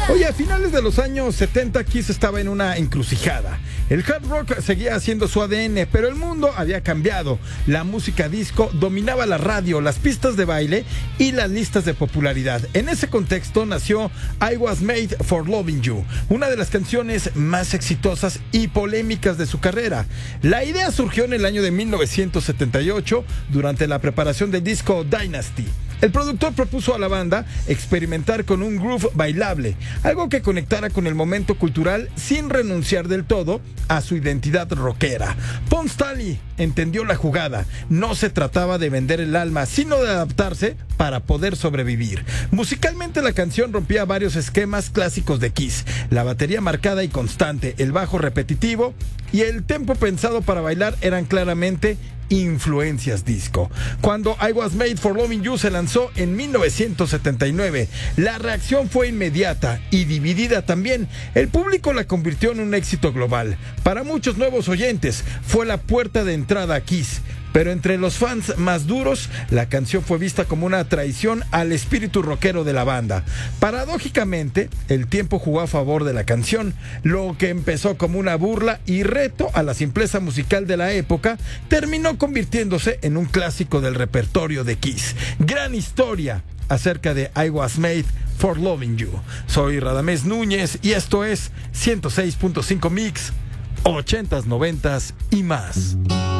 Oye, a finales de los años 70 Kiss estaba en una encrucijada. El hard rock seguía haciendo su ADN, pero el mundo había cambiado. La música disco dominaba la radio, las pistas de baile y las listas de popularidad. En ese contexto nació I Was Made for Loving You, una de las canciones más exitosas y polémicas de su carrera. La idea surgió en el año de 1978 durante la preparación del disco Dynasty. El productor propuso a la banda experimentar con un groove bailable, algo que conectara con el momento cultural sin renunciar del todo a su identidad rockera. Paul Stanley entendió la jugada. No se trataba de vender el alma, sino de adaptarse para poder sobrevivir. Musicalmente la canción rompía varios esquemas clásicos de Kiss: la batería marcada y constante, el bajo repetitivo y el tempo pensado para bailar eran claramente influencias disco. Cuando I Was Made for Loving You se lanzó en 1979, la reacción fue inmediata y dividida también. El público la convirtió en un éxito global. Para muchos nuevos oyentes, fue la puerta de entrada a Kiss. Pero entre los fans más duros, la canción fue vista como una traición al espíritu rockero de la banda. Paradójicamente, el tiempo jugó a favor de la canción. Lo que empezó como una burla y reto a la simpleza musical de la época, terminó convirtiéndose en un clásico del repertorio de Kiss. Gran historia acerca de I Was Made for Loving You. Soy Radamés Núñez y esto es 106.5 Mix, 80s, 90s y más.